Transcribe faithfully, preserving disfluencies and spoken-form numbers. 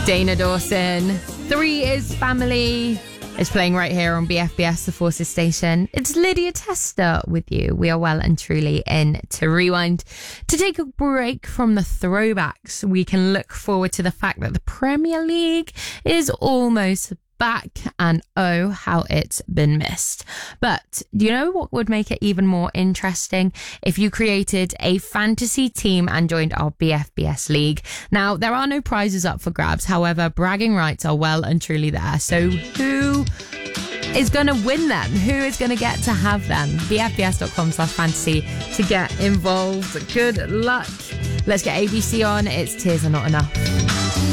Dana Dawson. Three is Family. It's playing right here on B F B S, the Forces station. It's Lydia Tester with you. We are well and truly in to Rewind. To take a break from the throwbacks, we can look forward to the fact that the Premier League is almost back, and oh, how it's been missed. But do you know what would make it even more interesting? If you created a fantasy team and joined our B F B S League. Now, there are no prizes up for grabs. However, bragging rights are well and truly there. So who is going to win them? Who is going to get to have them? B F B S dot com slash fantasy to get involved. Good luck. Let's get A B C on. It's Tears Are Not Enough.